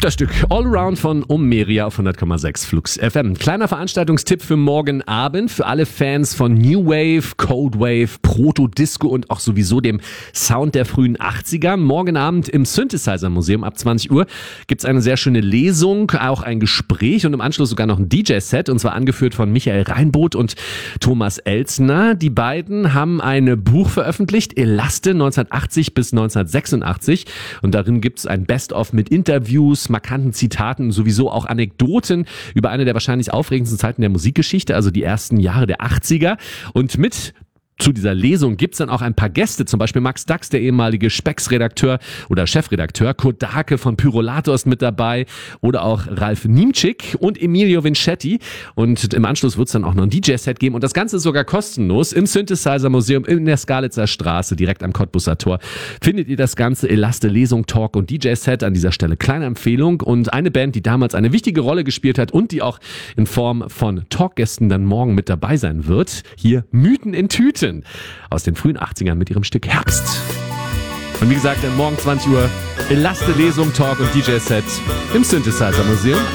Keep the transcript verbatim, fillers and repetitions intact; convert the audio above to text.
Das Stück All Around von Omeria auf hundert Komma sechs Flux F M. Kleiner Veranstaltungstipp für morgen Abend für alle Fans von New Wave, Cold Wave, Proto-Disco und auch sowieso dem Sound der frühen achtziger. Morgen Abend im Synthesizer Museum ab zwanzig Uhr gibt's eine sehr schöne Lesung, auch ein Gespräch und im Anschluss sogar noch ein D J-Set, und zwar angeführt von Michael Reinboth und Thomas Elzner. Die beiden haben ein Buch veröffentlicht, Elaste neunzehnhundertachtzig bis neunzehnhundertsechsundachtzig, und darin gibt's ein Best-of mit Interviews, markanten Zitaten, sowieso auch Anekdoten über eine der wahrscheinlich aufregendsten Zeiten der Musikgeschichte, also die ersten Jahre der achtziger. Und mit zu dieser Lesung gibt's dann auch ein paar Gäste, zum Beispiel Max Dax, der ehemalige Spex-Redakteur oder Chefredakteur, Kurt Dake von Pyrolatos mit dabei oder auch Ralf Niemczyk und Emilio Vincetti. Und im Anschluss wird's dann auch noch ein D J-Set geben, und das Ganze ist sogar kostenlos im Synthesizer Museum in der Skalitzer Straße, direkt am Cottbusser Tor. Findet ihr das Ganze, Elaste, Lesung, Talk und D J-Set. An dieser Stelle kleine Empfehlung, und eine Band, die damals eine wichtige Rolle gespielt hat und die auch in Form von Talkgästen dann morgen mit dabei sein wird. Hier Mythen in Tüten aus den frühen achtzigern mit ihrem Stück Herbst. Und wie gesagt, dann morgen zwanzig Uhr Elaste, Lesung, Talk und D J-Set im Synthesizer Museum.